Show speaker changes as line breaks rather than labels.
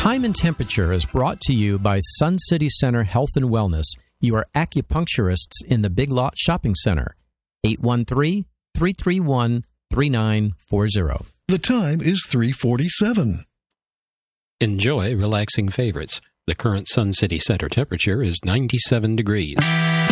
Time and Temperature is brought to you by Sun City Center Health and Wellness, your acupuncturists in the Big Lot Shopping Center. 813-331-3940.
The time is 3:47.
Enjoy relaxing favorites. The current Sun City Center temperature is 97 degrees.